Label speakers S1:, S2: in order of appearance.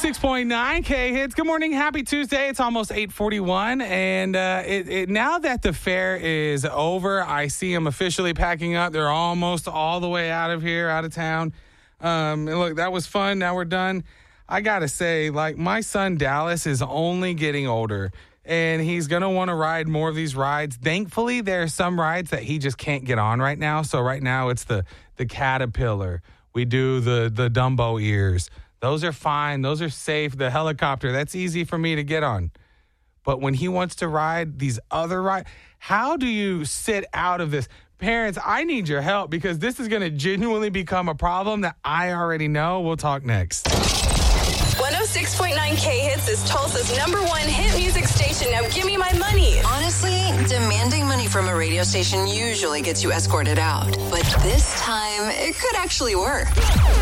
S1: 106.9 K Hits. Good morning. Happy Tuesday. It's almost 8:41. And now that the fair is over, I see them officially packing up. They're almost all the way out of here, out of town. And look, that was fun. Now we're done. I got to say, like, my son Dallas is only getting older, and he's going to want to ride more of these rides. Thankfully, there are some rides that he just can't get on right now. So right now it's the Caterpillar. We do the Dumbo ears. Those are fine. Those are safe. The helicopter, that's easy for me to get on. But when he wants to ride these other rides, how do you sit out of this? Parents, I need your help because this is going to genuinely become a problem that I already know. We'll talk next.
S2: 106.9 K Hits is Tulsa's #1 hit music station. Now give me my money.
S3: Honestly, demanding money from a radio station usually gets you escorted out. But this time, it could actually work.